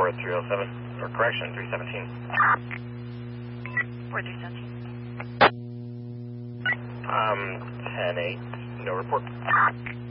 4307, or correction, 317. 4317. 10-8, no report.